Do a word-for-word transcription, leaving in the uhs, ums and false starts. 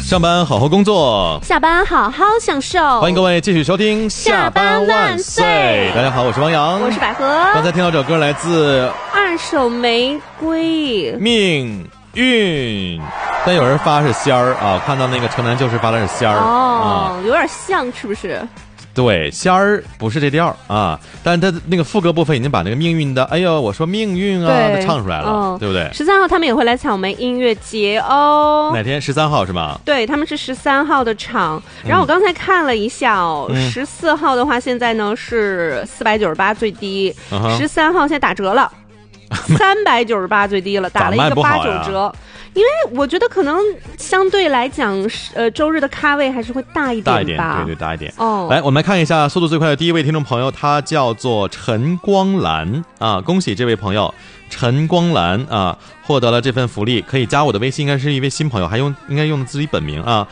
上班好好工作， 下班好好享受。 欢迎各位继续收听下班万岁。大家好，我是王洋， 我是百合。 刚才听到这首歌来自二手玫瑰命运，但有人发是仙儿啊，看到那个城南旧事发的是仙儿哦、 啊， 有点像是不是？ 对，仙儿不是这调啊，但他那个副歌部分已经把那个命运的，哎呦，我说命运啊，都唱出来了、哦，对不对？ 十三号他们也会来草莓音乐节哦。 哪天？十三号是吧？ 对，他们是十三号的场。然后我刚才看了一下哦，十、嗯、四号的话现在呢是四百九十八最低，十、嗯、三号现在打折了，三百九十八最低了，打了一个八九折。因为我觉得可能相对来讲，呃，周日的咖位还是会大一点吧， 大一点，对对，大一点。 哦， 来，我们来看一下速度最快的第一位听众朋友，他叫做陈光兰啊，恭喜这位朋友陈光兰啊，获得了这份福利，可以加我的微信，应该是一位新朋友，还用应该用自己本名啊。